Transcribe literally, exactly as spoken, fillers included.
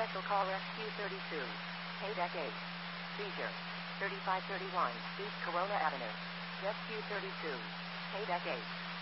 Special call Rescue thirty-two. Paydeck eight. Seizure. thirty-five thirty-one East Corona Avenue. Rescue thirty-two. Paydeck eight.